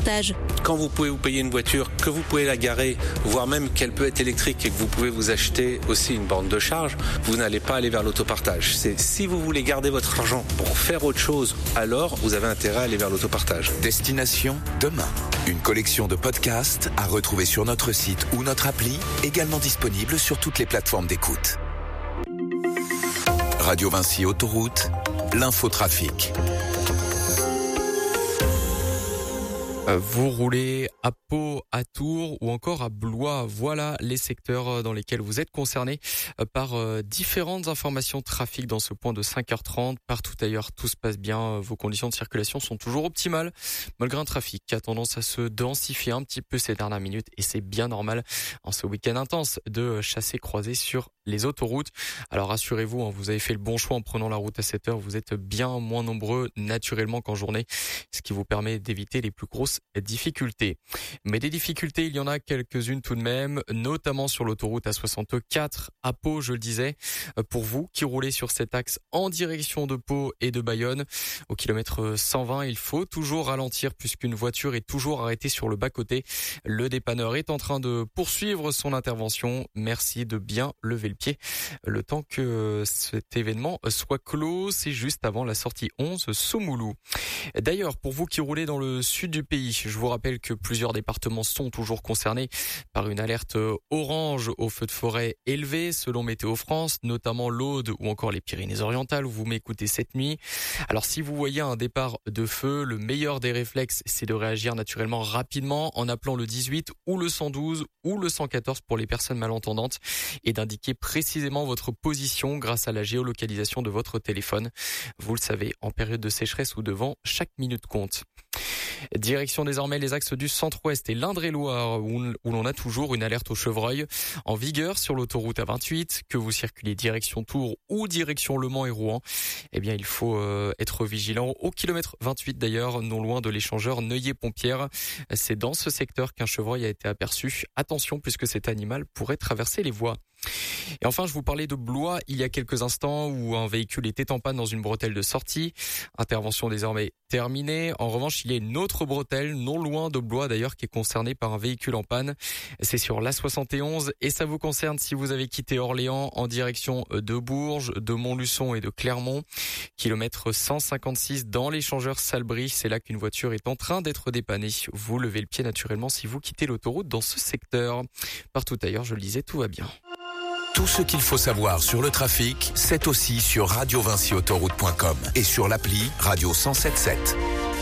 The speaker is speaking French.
l'autopartage. Quand vous pouvez vous payer une voiture, que vous pouvez la garer, voire même qu'elle peut être électrique et que vous pouvez vous acheter aussi une borne de charge, vous n'allez pas aller vers l'autopartage. Si vous voulez garder votre argent pour faire autre chose, alors vous avez intérêt à aller vers l'autopartage. Destination demain. Une collection de podcasts à retrouver sur notre site ou notre appli, également disponible sur toutes les plateformes d'écoute. Radio Vinci Autoroute, l'infotrafic. Vous roulez à Pau, à Tours ou encore à Blois. Voilà les secteurs dans lesquels vous êtes concernés par différentes informations trafic dans ce point de 5h30. Partout ailleurs, tout se passe bien. Vos conditions de circulation sont toujours optimales, malgré un trafic qui a tendance à se densifier un petit peu ces dernières minutes. Et c'est bien normal en ce week-end intense de chasser-croiser sur les autoroutes. Alors rassurez-vous, vous avez fait le bon choix en prenant la route à 7h. Vous êtes bien moins nombreux naturellement qu'en journée, ce qui vous permet d'éviter les plus grosses difficultés. Mais des difficultés, il y en a quelques-unes tout de même, notamment sur l'autoroute A64 à Pau, je le disais. Pour vous qui roulez sur cet axe en direction de Pau et de Bayonne, au kilomètre 120, il faut toujours ralentir puisqu'une voiture est toujours arrêtée sur le bas-côté. Le dépanneur est en train de poursuivre son intervention. Merci de bien lever le pied le temps que cet événement soit clos. C'est juste avant la sortie 11 Somoulou. D'ailleurs, pour vous qui roulez dans le sud du pays, je vous rappelle que plusieurs départements sont toujours concernés par une alerte orange au feu de forêt élevé selon Météo France, notamment l'Aude ou encore les Pyrénées-Orientales où vous m'écoutez cette nuit. Alors si vous voyez un départ de feu, le meilleur des réflexes, c'est de réagir naturellement rapidement en appelant le 18 ou le 112 ou le 114 pour les personnes malentendantes et d'indiquer précisément votre position grâce à la géolocalisation de votre téléphone. Vous le savez, en période de sécheresse ou de vent, chaque minute compte. Direction désormais les axes du centre-ouest et l'Indre-et-Loire où l'on a toujours une alerte au chevreuil en vigueur sur l'autoroute A28. Que vous circulez direction Tours ou direction Le Mans et Rouen, eh bien il faut être vigilant au kilomètre 28 d'ailleurs, non loin de l'échangeur Neuilly-Pompières. C'est dans ce secteur qu'un chevreuil a été aperçu. Attention puisque cet animal pourrait traverser les voies. Et enfin, je vous parlais de Blois il y a quelques instants où un véhicule était en panne dans une bretelle de sortie. Intervention désormais terminée. En revanche, il y a une autre bretelle non loin de Blois d'ailleurs qui est concernée par un véhicule en panne. C'est sur l'A71 et ça vous concerne si vous avez quitté Orléans en direction de Bourges, de Montluçon et de Clermont. Kilomètre 156 dans l'échangeur Salbris. C'est là qu'une voiture est en train d'être dépannée. Vous levez le pied naturellement si vous quittez l'autoroute dans ce secteur. Partout ailleurs, je le disais, tout va bien. Tout ce qu'il faut savoir sur le trafic, c'est aussi sur radiovinciautoroute.com et sur l'appli Radio 107.7.